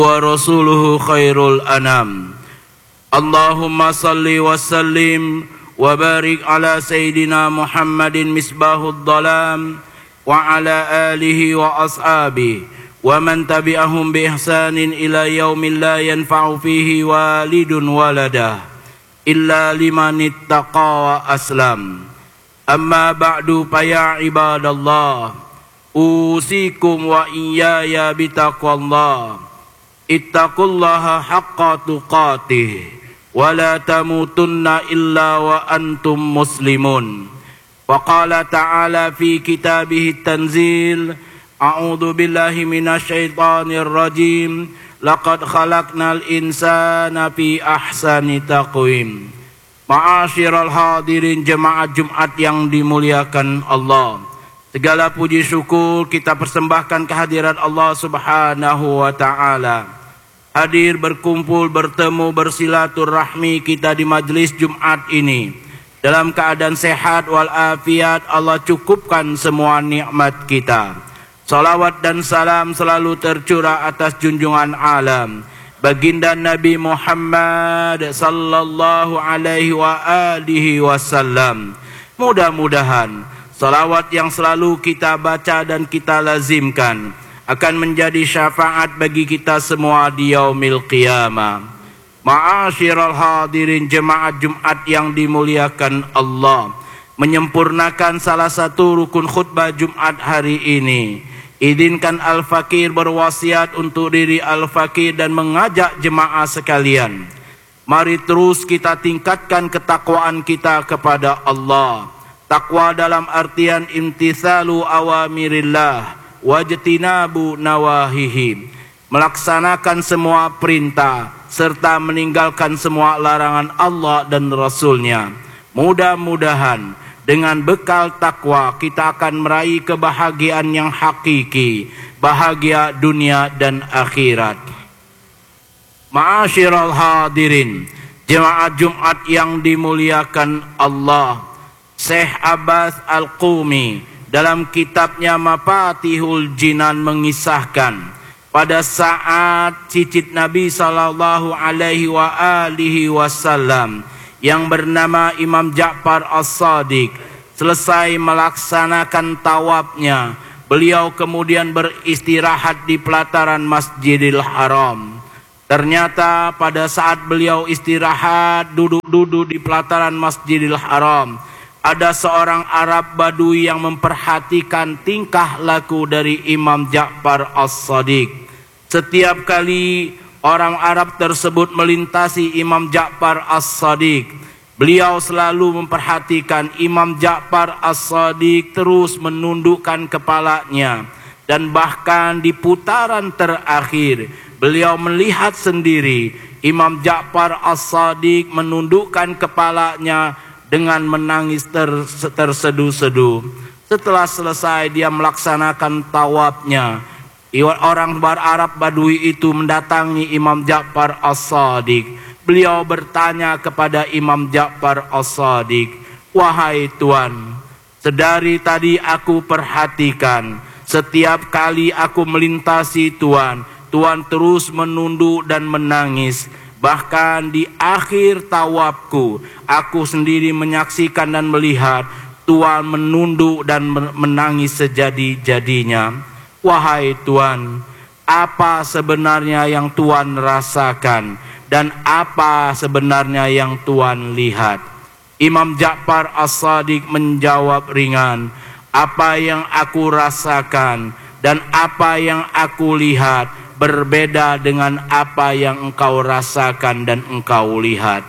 wa rasuluhu khairul anam. Allahumma salli wa sallim wa barik ala sayyidina Muhammadin misbahud dhalam wa ala alihi wa ashabihi wa man tabi'ahum bi ihsanin ila yaumin la yanfa'u fihi walidun waladah illa liman ittaqa wa aslam. Amma ba'du fa ya ibadallah, usikum wa iyaya bitaqwallah. Ittaqullaha haqqa tuqatih wa la tamutunna illa wa antum muslimun. Wa qala ta'ala fi kitabih tanzil, a'udzu billahi minasyaitonir rajim, laqad khalaqnal insana fi ahsani taqwim. Ma'asyiral hadirin jemaah Jumat yang dimuliakan Allah, segala puji syukur kita persembahkan kehadirat Allah Subhanahu wa taala. Hadir, berkumpul, bertemu, bersilaturahmi kita di majlis Jumat ini dalam keadaan sehat walafiat. Allah cukupkan semua nikmat kita. Salawat dan salam selalu tercurah atas junjungan alam baginda Nabi Muhammad sallallahu alaihi wa alihi wasallam. Mudah-mudahan salawat yang selalu kita baca dan kita lazimkan akan menjadi syafaat bagi kita semua di yaumil qiyamah. Ma'asyiral hadirin jemaah Jumat yang dimuliakan Allah, menyempurnakan salah satu rukun khutbah Jumat hari ini, izinkan Al-Fakir berwasiat untuk diri Al-Fakir dan mengajak jemaah sekalian, mari terus kita tingkatkan ketakwaan kita kepada Allah. Takwa dalam artian imtithalu awamirillah wajtinabu nawahihi, melaksanakan semua perintah serta meninggalkan semua larangan Allah dan Rasulnya. Mudah-mudahan dengan bekal takwa kita akan meraih kebahagiaan yang hakiki, bahagia dunia dan akhirat. Ma'asyiral hadirin jemaah Jumat yang dimuliakan Allah, Syekh Abbas Al-Qumi dalam kitabnya Mafatihul Jinan mengisahkan pada saat cicit Nabi sallallahu alaihi wa alihi wasallam yang bernama Imam Ja'far As-Shadiq selesai melaksanakan tawafnya, beliau kemudian beristirahat di pelataran Masjidil Haram. Ternyata pada saat beliau istirahat duduk-duduk di pelataran Masjidil Haram, ada seorang Arab Badui yang memperhatikan tingkah laku dari Imam Ja'far As-Shadiq. Setiap kali orang Arab tersebut melintasi Imam Ja'far As-Shadiq, beliau selalu memperhatikan Imam Ja'far As-Shadiq terus menundukkan kepalanya, dan bahkan di putaran terakhir beliau melihat sendiri Imam Ja'far As-Shadiq menundukkan kepalanya dengan menangis terseduh-seduh. Setelah selesai dia melaksanakan tawafnya, orang Arab Badui itu mendatangi Imam Ja'far As-Shadiq. Beliau bertanya kepada Imam Ja'far As-Shadiq, "Wahai Tuan, sedari tadi aku perhatikan, setiap kali aku melintasi Tuan, Tuan terus menunduk dan menangis. Bahkan di akhir tawafku, aku sendiri menyaksikan dan melihat Tuan menunduk dan menangis sejadi-jadinya. Wahai Tuan, apa sebenarnya yang Tuan rasakan dan apa sebenarnya yang Tuan lihat?" Imam Ja'far As-Shadiq menjawab ringan, "Apa yang aku rasakan dan apa yang aku lihat berbeda dengan apa yang engkau rasakan dan engkau lihat."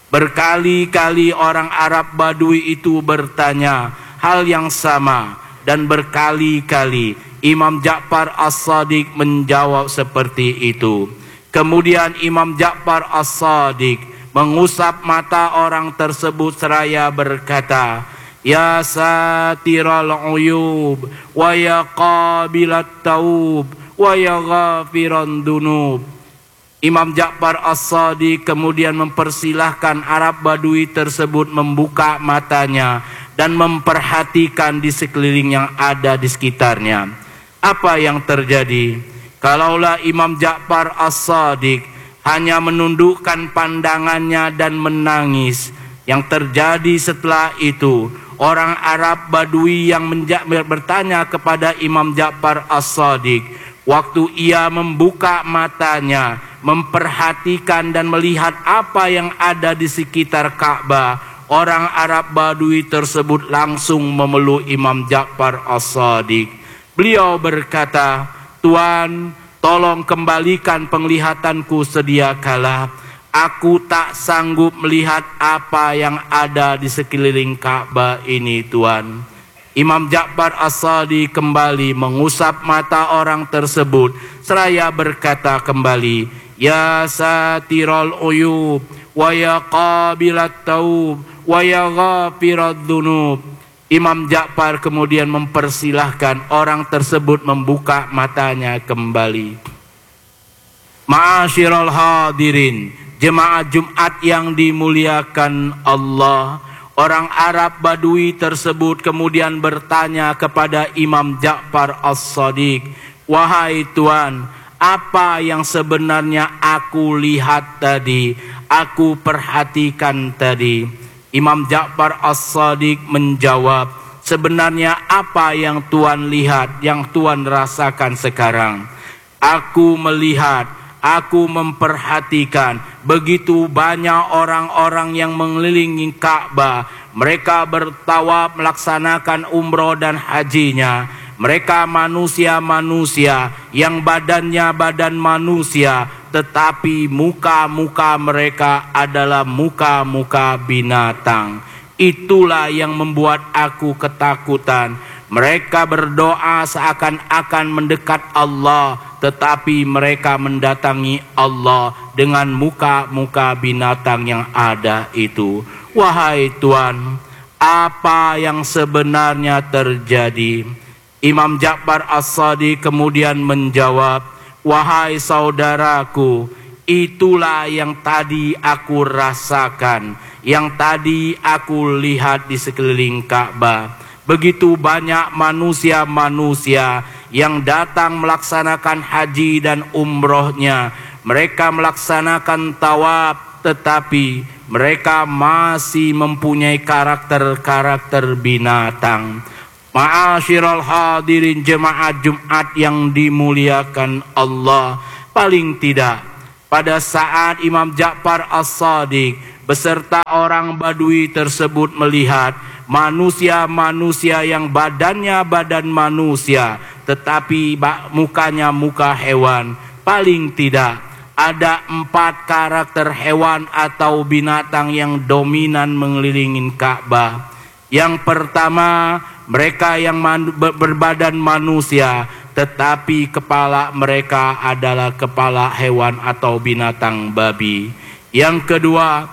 Berkali-kali orang Arab Badui itu bertanya hal yang sama, dan berkali-kali Imam Ja'far As-Shadiq menjawab seperti itu. Kemudian Imam Ja'far As-Shadiq mengusap mata orang tersebut seraya berkata, "Ya satiral uyub wa ya qabilat taub wa ya ghafiran dunub." Imam Ja'far As-Shadiq kemudian mempersilahkan Arab Badui tersebut membuka matanya dan memperhatikan di sekeliling yang ada di sekitarnya. Apa yang terjadi? Kalaulah Imam Ja'far As-Shadiq hanya menundukkan pandangannya dan menangis, yang terjadi setelah itu, orang Arab Badui yang bertanya kepada Imam Ja'far As-Shadiq, waktu ia membuka matanya, memperhatikan dan melihat apa yang ada di sekitar Ka'bah, orang Arab Badui tersebut langsung memeluk Imam Ja'far As-Shadiq. Beliau berkata, "Tuan, tolong kembalikan penglihatanku sedia kala. Aku tak sanggup melihat apa yang ada di sekeliling Ka'bah ini, Tuan." Imam Ja'far As-Shadiq kembali mengusap mata orang tersebut seraya berkata kembali, "Ya satirul uyub, wa ya qabilat taub, wa ya ghafirat dzunub." Imam Ja'far kemudian mempersilahkan orang tersebut membuka matanya kembali. Ma'asyiral hadirin, jemaah Jumat yang dimuliakan Allah, orang Arab Badui tersebut kemudian bertanya kepada Imam Ja'far As-Shadiq, "Wahai Tuan, apa yang sebenarnya aku lihat tadi, aku perhatikan tadi?" Imam Ja'far As-Shadiq menjawab, "Sebenarnya apa yang Tuan lihat, yang Tuan rasakan sekarang? Aku melihat, aku memperhatikan begitu banyak orang-orang yang mengelilingi Ka'bah. Mereka bertawaf melaksanakan umroh dan hajinya. Mereka manusia-manusia yang badannya badan manusia, tetapi muka-muka mereka adalah muka-muka binatang. Itulah yang membuat aku ketakutan. Mereka berdoa seakan-akan mendekat Allah, tetapi mereka mendatangi Allah dengan muka-muka binatang yang ada itu. Wahai Tuan, apa yang sebenarnya terjadi?" Imam Ja'far As-Shadiq kemudian menjawab, "Wahai saudaraku, itulah yang tadi aku rasakan, yang tadi aku lihat di sekeliling Ka'bah. Begitu banyak manusia-manusia yang datang melaksanakan haji dan umrohnya. Mereka melaksanakan tawaf, tetapi mereka masih mempunyai karakter-karakter binatang." Ma'asyiral hadirin, jemaah Jumat yang dimuliakan Allah, paling tidak pada saat Imam Ja'far As-Shadiq beserta orang Badui tersebut melihat manusia-manusia yang badannya badan manusia, tetapi mukanya muka hewan, paling tidak ada 4 karakter hewan atau binatang yang dominan mengelilingi Ka'bah. Yang pertama, mereka yang berbadan manusia, tetapi kepala mereka adalah kepala hewan atau binatang babi. Yang kedua,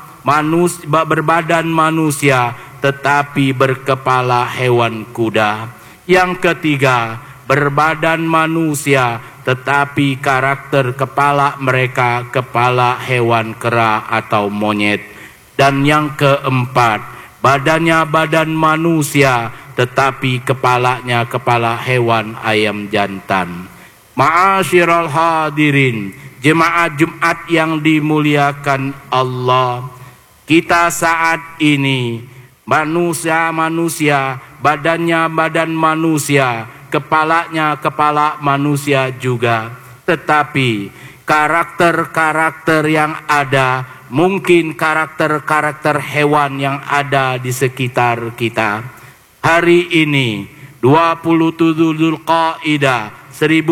berbadan manusia, tetapi berkepala hewan kuda. Yang ketiga, berbadan manusia, tetapi karakter kepala mereka kepala hewan kera atau monyet. Dan yang keempat, badannya badan manusia, tetapi kepalanya kepala hewan ayam jantan. Ma'asyiral hadirin, jemaah Jumat yang dimuliakan Allah, kita saat ini manusia-manusia, badannya badan manusia, kepalanya kepala manusia juga, tetapi karakter-karakter yang ada mungkin karakter-karakter hewan yang ada di sekitar kita. Hari ini 27 Dzulqa'dah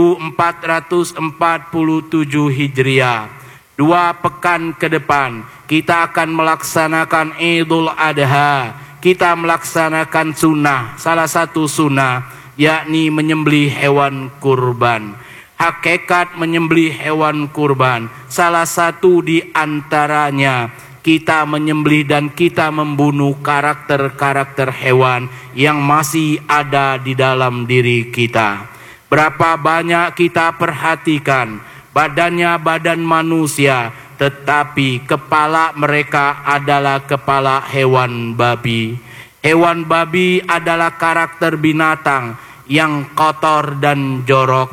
1447 Hijriah, 2 pekan ke depan kita akan melaksanakan Idul Adha. Kita melaksanakan sunnah, salah satu sunnah, yakni menyembelih hewan kurban. Hakikat menyembelih hewan kurban, salah satu di antaranya kita menyembelih dan kita membunuh karakter-karakter hewan yang masih ada di dalam diri kita. Berapa banyak kita perhatikan badannya badan manusia, tetapi kepala mereka adalah kepala hewan babi. Hewan babi adalah karakter binatang yang kotor dan jorok.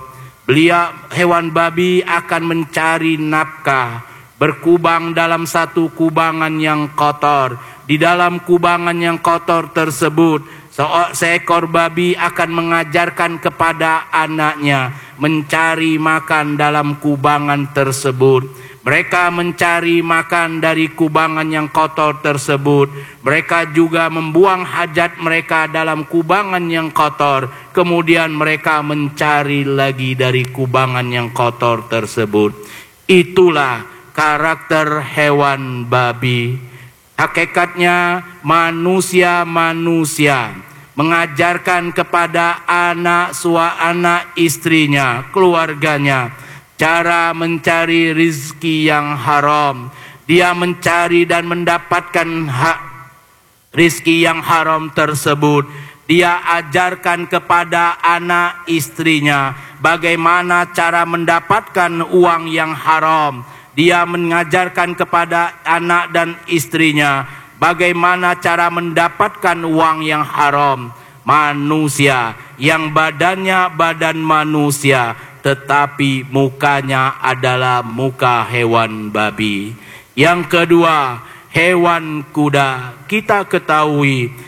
Hewan babi akan mencari nafkah, berkubang dalam satu kubangan yang kotor. Di dalam kubangan yang kotor tersebut, seekor babi akan mengajarkan kepada anaknya mencari makan dalam kubangan tersebut. Mereka mencari makan dari kubangan yang kotor tersebut. Mereka juga membuang hajat mereka dalam kubangan yang kotor. Kemudian mereka mencari lagi dari kubangan yang kotor tersebut. Itulah karakter hewan babi. Hakikatnya manusia mengajarkan kepada anak istrinya, keluarganya, cara mencari rizki yang haram. Dia mencari dan mendapatkan rizki yang haram tersebut. Dia ajarkan kepada anak istrinya bagaimana cara mendapatkan uang yang haram. Dia mengajarkan kepada anak dan istrinya bagaimana cara mendapatkan uang yang haram. Manusia yang badannya badan manusia, tetapi mukanya adalah muka hewan babi. Yang kedua, hewan kuda. Kita ketahui